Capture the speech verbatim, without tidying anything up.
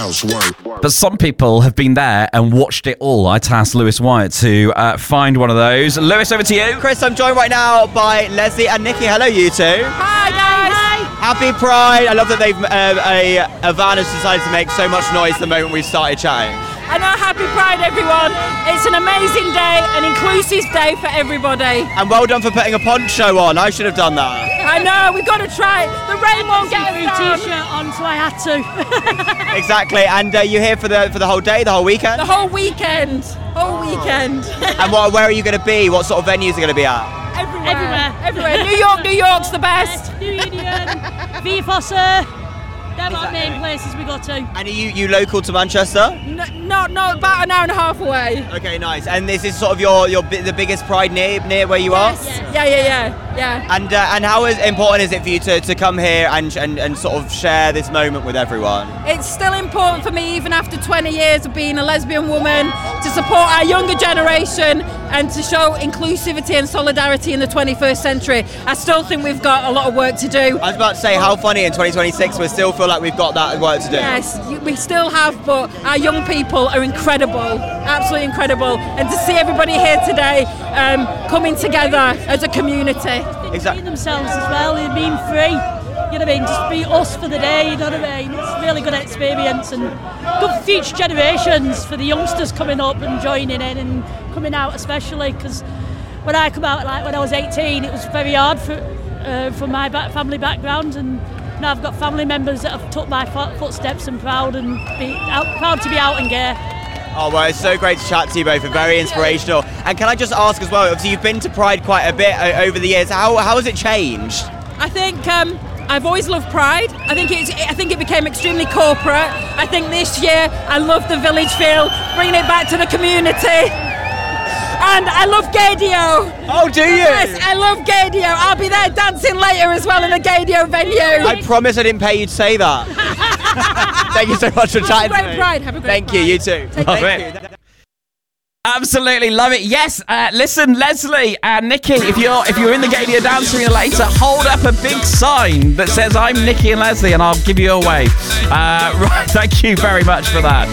But some people have been there and watched it all. I tasked Lewis Wyatt to uh, find one of those. Lewis, over to you. Chris, I'm joined right now by Leslie and Nikki. Hello, you two. Hi, guys. Hi. Happy Pride. I love that they've uh, a, a van has decided to make so much noise the moment we started chatting. I know, happy Pride, everyone. It's an amazing day, an inclusive day for everybody. And well done for putting a poncho on. I should have done that. I know, we've got to try it. The rain won't get us down. T-shirt on, so I had to. Exactly. And uh, you're here for the for the whole day, the whole weekend? The whole weekend. Whole weekend. And what, where are you going to be? What sort of venues are going to be at? Everywhere. Everywhere. Everywhere. New York, New York's the best. New Union, V Fossa. They're our main places we go to. And are you, you local to Manchester? No, no, no, about an hour and a half away. Okay, nice. And is this sort of your, your bi- the biggest Pride near near where you Yes. are? Yeah, yeah, yeah, yeah. And uh, and how is, important is it for you to, to come here and, and and sort of share this moment with everyone? It's still important for me, even after twenty years of being a lesbian woman, to support our younger generation and to show inclusivity and solidarity in the twenty-first century. I still think we've got a lot of work to do. I was about to say, how funny in twenty twenty-six we still feel like we've got that work to do. Yes, we still have, but our young people are incredible, absolutely incredible. And to see everybody here today um, coming together as a community. Exactly. Be themselves as well, they're being free. You know what I mean? Just be us for the day, you know what I mean? It's a really good experience and good for future generations, for the youngsters coming up and joining in and coming out especially, because when I come out, like when I was eighteen, it was very hard for uh, from my back, family background, and now I've got family members that have took my footsteps and proud and be out, proud to be out and gay. Oh, well, it's so great to chat to you both. It's very inspirational. And can I just ask as well, obviously you've been to Pride quite a bit uh, over the years. How how has it changed? I think um, I've always loved Pride. I think it's. I think it became extremely corporate. I think this year I love the village feel, bringing it back to the community. And I love Gaydio. Oh, do you? Yes, I love Gaydio. I'll be there dancing later as well in the Gaydio venue. I promise I didn't pay you to say that. Thank you so much for chatting Have a to great me. Pride. Have a great Thank Pride. you, you too. Take Love care. it. Absolutely love it. Yes, uh, listen, Leslie and Nikki, if you're if you're in the Gaydio Dance Arena later, hold up a big sign that says I'm Nikki and Leslie, and I'll give you a wave. Uh, right, thank you very much for that.